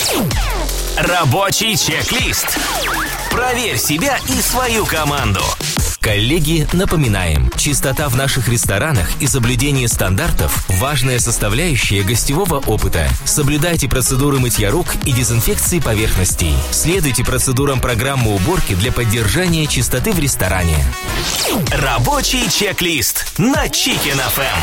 Рабочий чек-лист. Проверь себя и свою команду. Коллеги, напоминаем, чистота в наших ресторанах и соблюдение стандартов – важная составляющая гостевого опыта. Соблюдайте процедуры мытья рук и дезинфекции поверхностей. Следуйте процедурам программы уборки для поддержания чистоты в ресторане. Рабочий чек-лист на Chicken FM.